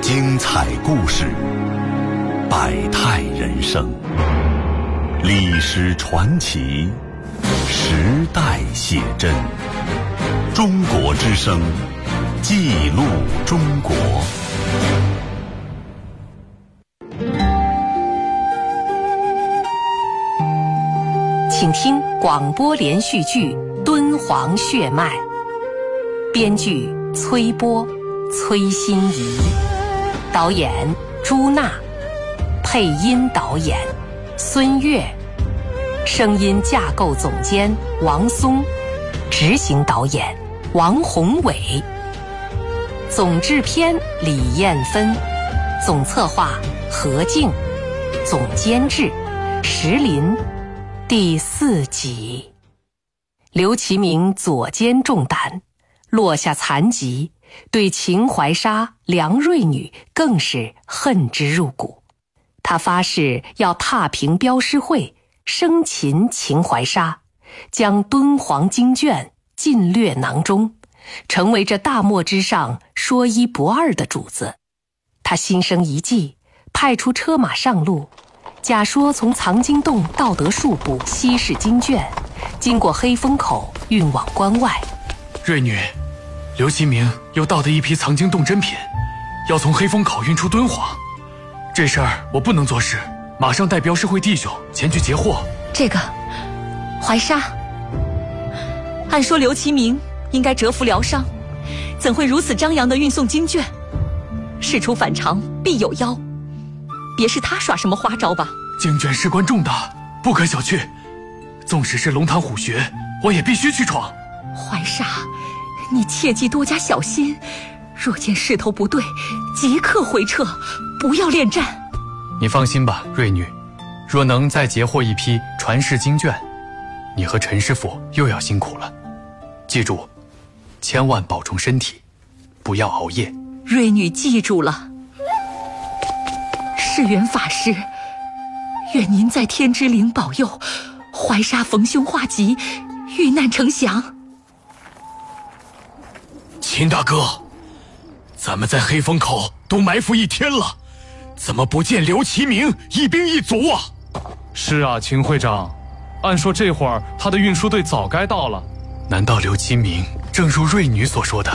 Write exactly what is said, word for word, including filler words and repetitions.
精彩故事，百态人生，历史传奇，时代写真。中国之声，记录中国。 请听广播连续剧《敦煌血脉》，编剧崔波、崔心怡，导演朱娜，配音导演孙越，声音架构总监王松，执行导演王宏伟，总制片李艳芬，总策划何静，总监制石林。第四集，刘其明左肩中弹，落下残疾，对秦淮沙、梁瑞女更是恨之入骨。他发誓要踏平标师会，生擒秦淮沙，将敦煌经卷尽略囊中，成为这大漠之上说一不二的主子。他心生一计，派出车马上路，假说从藏经洞盗得数部西式经卷，经过黑风口运往关外。 瑞女，刘其明又盗得一批藏经洞珍品，要从黑风口运出敦煌。这事儿我不能做事，马上带标师会弟兄前去截获。 这个怀沙，按说刘其明应该蛰伏疗伤，怎会如此张扬地运送经卷？事出反常必有妖，别是他耍什么花招吧？ 经卷事关重大，不可小觑。纵使是龙潭虎穴，我也必须去闯。 怀沙，你切记多加小心，若见势头不对，即刻回撤，不要恋战。 你放心吧，瑞女，若能再截获一批传世经卷，你和陈师傅又要辛苦了。记住，千万保重身体，不要熬夜。 瑞女记住了。世元法师，愿您在天之灵保佑，怀沙逢凶化吉，遇难成祥。 秦大哥，咱们在黑风口都埋伏一天了，怎么不见刘其明一兵一卒啊？ 是啊，秦会长，按说这会儿他的运输队早该到了。 难道刘其明正如瑞女所说的，